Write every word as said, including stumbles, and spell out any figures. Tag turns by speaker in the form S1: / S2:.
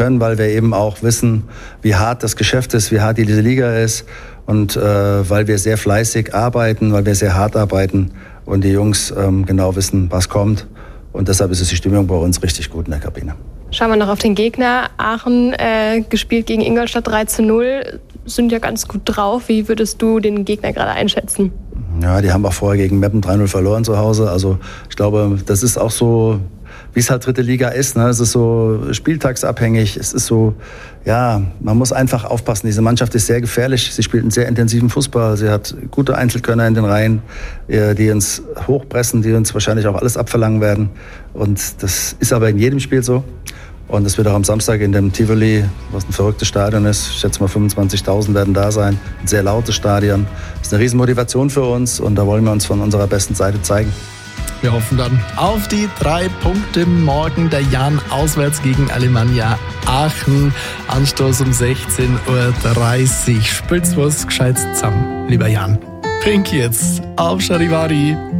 S1: können, weil wir eben auch wissen, wie hart das Geschäft ist, wie hart diese Liga ist und äh, weil wir sehr fleißig arbeiten, weil wir sehr hart arbeiten und die Jungs ähm, genau wissen, was kommt. Und deshalb ist es die Stimmung bei uns richtig gut in der Kabine.
S2: Schauen wir noch auf den Gegner. Aachen äh, gespielt gegen Ingolstadt drei zu null, sind ja ganz gut drauf. Wie würdest du den Gegner gerade einschätzen?
S1: Ja, die haben auch vorher gegen Meppen drei null verloren zu Hause. Also ich glaube, das ist auch so, wie es halt dritte Liga ist. Ne? Es ist so spieltagsabhängig. Es ist so, ja, man muss einfach aufpassen. Diese Mannschaft ist sehr gefährlich. Sie spielt einen sehr intensiven Fußball. Sie hat gute Einzelkönner in den Reihen, die uns hochpressen, die uns wahrscheinlich auch alles abverlangen werden. Und das ist aber in jedem Spiel so. Und das wird auch am Samstag in dem Tivoli, was ein verrücktes Stadion ist. Ich schätze mal fünfundzwanzigtausend werden da sein. Ein sehr lautes Stadion. Das ist eine riesen Motivation für uns und da wollen wir uns von unserer besten Seite zeigen.
S3: Wir hoffen dann auf die drei Punkte morgen. Der Jan auswärts gegen Alemannia Aachen. Anstoß um sechzehn Uhr dreißig. Spült's was Gescheites zusammen, lieber Jan. Trink jetzt auf Charivari.